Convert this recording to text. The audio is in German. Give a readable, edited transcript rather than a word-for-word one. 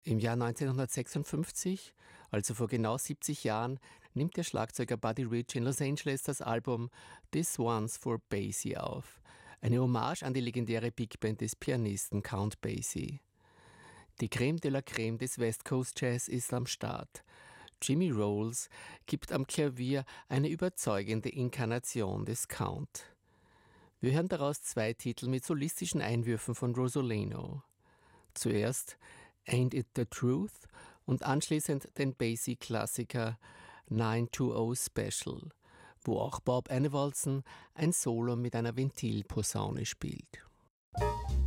Im Jahr 1956, also vor genau 70 Jahren, nimmt der Schlagzeuger Buddy Rich in Los Angeles das Album This One's for Basie auf. Eine Hommage an die legendäre Big Band des Pianisten Count Basie. Die Creme de la Creme des West Coast Jazz ist am Start. Jimmy Rolls gibt am Klavier eine überzeugende Inkarnation des Count. Wir hören daraus 2 Titel mit solistischen Einwürfen von Rosolino. Zuerst Ain't It the Truth und anschließend den Basie-Klassiker 920 Special, wo auch Bob Annewaldsen ein Solo mit einer Ventilposaune spielt.